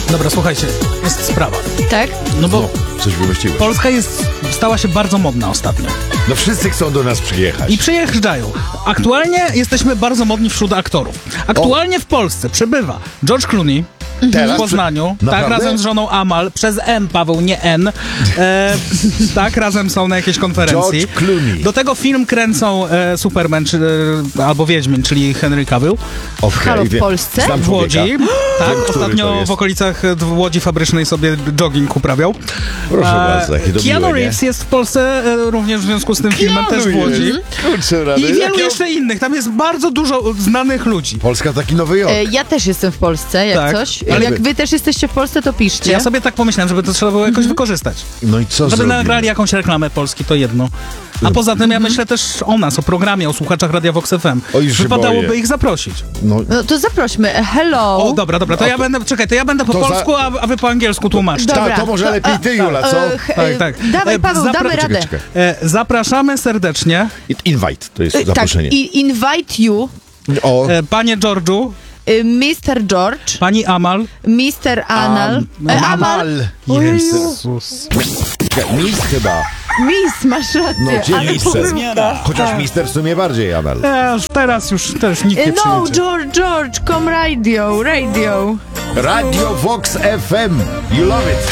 Dobra, słuchajcie, jest sprawa. Tak? No bo Coś wymyśliłeś. Polska stała się bardzo modna ostatnio. No wszyscy chcą do nas przyjechać. I przyjeżdżają. Aktualnie jesteśmy bardzo modni wśród aktorów. Aktualnie w Polsce przybywa George Clooney. Teraz? W Poznaniu, tak, Naprawdę? razem z żoną Amal, przez M, Paweł, nie N. Tak, razem są na jakiejś konferencji. George Clooney. Do tego film kręcą Superman, albo Wiedźmin, czyli Henry Cavill. Okay, Halo, w Polsce? Znam W Łodzi. człowieka. Tak, Który to ostatnio jest? w okolicach Łodzi Fabrycznej sobie jogging uprawiał. Proszę bardzo, jakie to Keanu miłe, nie? Reeves jest w Polsce również w związku z tym filmem, też w Łodzi. Kurczę, rady. I wielu Jakie- jeszcze innych. Tam jest bardzo dużo znanych ludzi. Polska taki Nowy Jork. Ja też jestem w Polsce, jak Tak. coś. Ale Jak wy- wy też jesteście w Polsce, to piszcie. Ja sobie tak pomyślałem, żeby to trzeba było jakoś wykorzystać. No i co Żeby zrobimy? nagrali jakąś reklamę Polski, to jedno. A poza tym ja myślę też o nas, o programie, o słuchaczach Radia Vox FM. O, już się Wypadałoby boję. ich zaprosić. No, No to zaprośmy. Hello. O, dobra, to ja będę, czekaj, to ja będę po To za- polsku, a wy po angielsku tłumaczcie. Dobra. to może lepiej ty, Jula, co? Tak. Dawaj, Paweł, damy radę. czekaj. Zapraszamy serdecznie Invite to jest Tak, zaproszenie. invite you, O, panie George'u, Mr. George, pani Amal. Mr. Anal. Amal. Jezus. Miss chyba. Miss, masz rację. No, gdzie ale mister? pomyłka. Chociaż mister w sumie bardziej, Amal. Teraz już też nikt nie No, przyjedzie. George, come radio. Radio Vox FM. You love it.